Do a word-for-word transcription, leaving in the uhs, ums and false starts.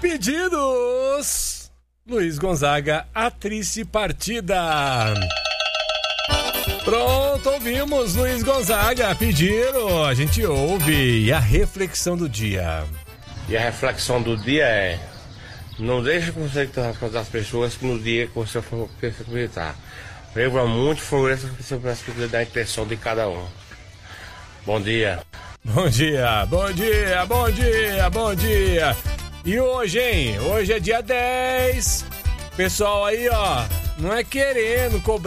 Pedidos. Luiz Gonzaga, a triste partida. Pronto, ouvimos Luiz Gonzaga, pediram, a gente ouve. E a reflexão do dia? E a reflexão do dia é: não deixe o conceito das pessoas que no dia que você for acreditar. Lembra muito floresça sobre a intenção de cada um. Bom dia. Bom dia, bom dia, bom dia, bom dia. E hoje, hein? Hoje é dia dez. Pessoal aí, ó, não é querendo cobrar